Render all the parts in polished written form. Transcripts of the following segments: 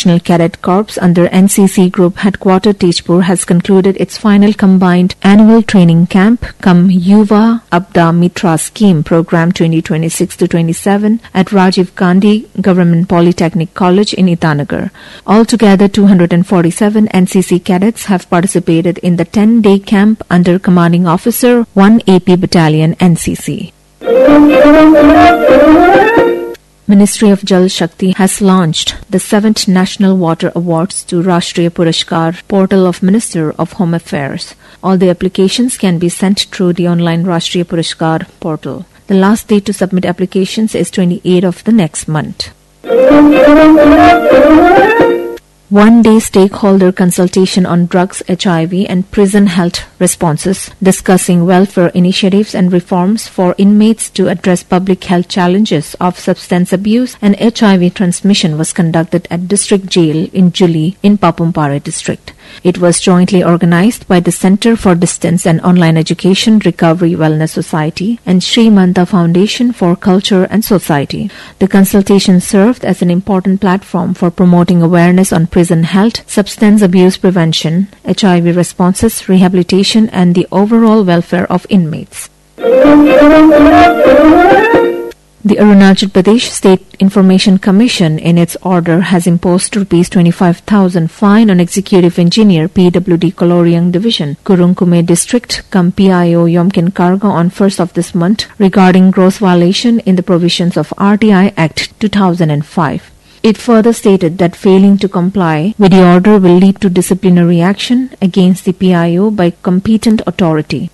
National Cadet Corps under NCC Group Headquarter Tejpur has concluded its final combined annual training camp cum Yuva Abda Mitra Scheme Program 2026-27 at Rajiv Gandhi Government Polytechnic College in Itanagar. Altogether, 247 NCC cadets have participated in the 10-day camp under Commanding Officer 1 AP Battalion NCC. Ministry of Jal Shakti has launched the 7th National Water Awards to Rashtriya Purashkar portal of Minister of Home Affairs. All the applications can be sent through the online Rashtriya Purashkar portal. The last date to submit applications is 28th of the next month. One-day stakeholder consultation on drugs, HIV and prison health responses, discussing welfare initiatives and reforms for inmates to address public health challenges of substance abuse and HIV transmission was conducted at District Jail in Juli in Papumpare district. It was jointly organized by the Center for Distance and Online Education Recovery Wellness Society and Sri Manta Foundation for Culture and Society. The consultation served as an important platform for promoting awareness on prison health, substance abuse prevention, HIV responses, rehabilitation, and the overall welfare of inmates. The Arunachal Pradesh State Information Commission in its order has imposed Rs 25,000 fine on Executive Engineer PWD Koloriang Division, Kurungkume District, cum PIO Yomkin Kargo on 1st of this month regarding gross violation in the provisions of RTI Act 2005. It further stated that failing to comply with the order will lead to disciplinary action against the PIO by competent authority.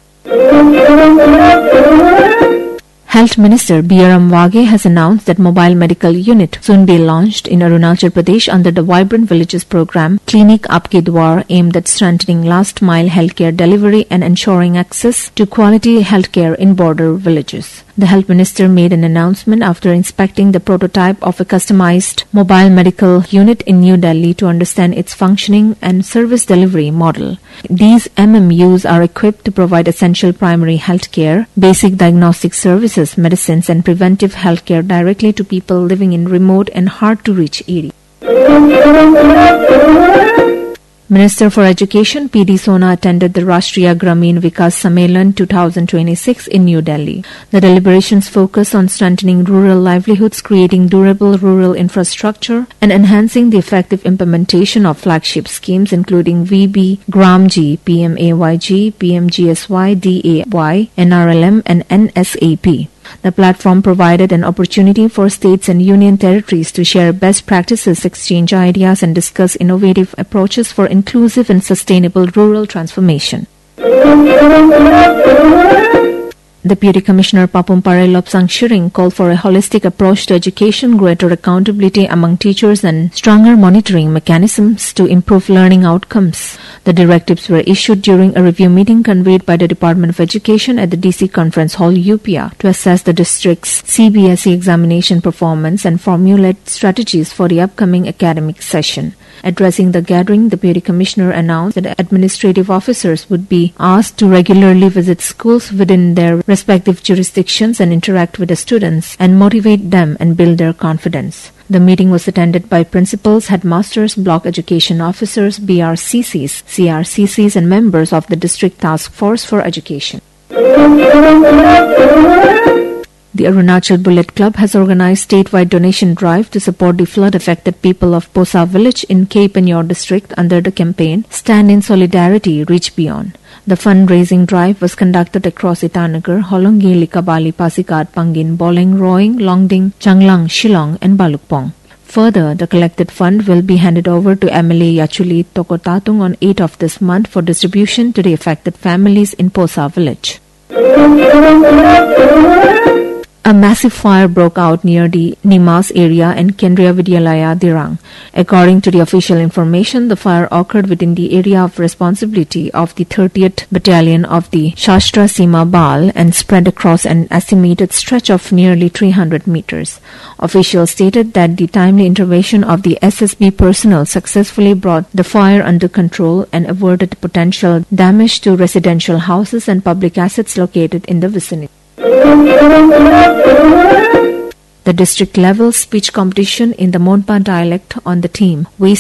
Health Minister B.R. Wage has announced that mobile medical unit soon be launched in Arunachal Pradesh under the Vibrant Villages program Clinic Aapke Dwar, aimed at strengthening last mile healthcare delivery and ensuring access to quality healthcare in border villages. The Health Minister made an announcement after inspecting the prototype of a customized mobile medical unit in New Delhi to understand its functioning and service delivery model. These MMUs are equipped to provide essential primary health care, basic diagnostic services, medicines and preventive health care directly to people living in remote and hard-to-reach areas. Minister for Education P.D. Sona attended the Rashtriya Gramin Vikas Sammelan 2026 in New Delhi. The deliberations focus on strengthening rural livelihoods, creating durable rural infrastructure, and enhancing the effective implementation of flagship schemes including VB, GramG, PMAYG, PMGSY, DAY, NRLM, and NSAP. The platform provided an opportunity for states and union territories to share best practices, exchange ideas, and discuss innovative approaches for inclusive and sustainable rural transformation. Deputy Commissioner Papumpare Lobsang Shiring called for a holistic approach to education, greater accountability among teachers, and stronger monitoring mechanisms to improve learning outcomes. The directives were issued during a review meeting convened by the Department of Education at the DC Conference Hall, UPIA, to assess the district's CBSE examination performance and formulate strategies for the upcoming academic session. Addressing the gathering, the Deputy Commissioner announced that administrative officers would be asked to regularly visit schools within their respective jurisdictions and interact with the students and motivate them and build their confidence. The meeting was attended by principals, headmasters, block education officers, BRCCs, CRCCs, and members of the District Task Force for Education. The Arunachal Bullet Club has organized statewide donation drive to support the flood-affected people of Posa village in Cape Anyor district under the campaign Stand in Solidarity, Reach Beyond. The fundraising drive was conducted across Itanagar, Holongi, Likabali, Pasigad, Pangin, Boleng, Roing, Longding, Changlang, Shillong, and Balukpong. Further, the collected fund will be handed over to MLA Yachuli Tokotatung on 8th of this month for distribution to the affected families in Posa village. A massive fire broke out near the Nimas area in Kendriya Vidyalaya, Dirang. According to the official information, the fire occurred within the area of responsibility of the 30th Battalion of the Shastra Sima Bal and spread across an estimated stretch of nearly 300 meters. Officials stated that the timely intervention of the SSB personnel successfully brought the fire under control and averted potential damage to residential houses and public assets located in the vicinity. The district-level speech competition in the Monpa dialect on the theme "We